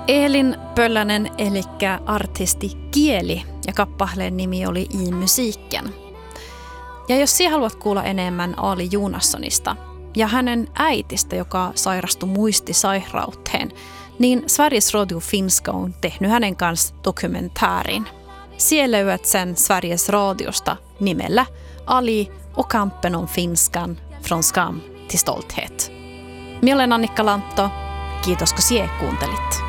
Elin Pöllänen eli artisti Kieli ja kappaleen nimi oli I musiiken. Ja jos sinä haluat kuulla enemmän Ali Jonassonista ja hänen äitistä, joka sairastui muistisairauteen, niin Sveriges Radio Finska on tehnyt hänen kanssa dokumentäärin. Siellä löydät sen Sveriges Radiosta nimellä Ali och kampen om finskan från skam till stolthet. Minä olen Annikka Lantto. Kiitos kun sinä kuuntelit.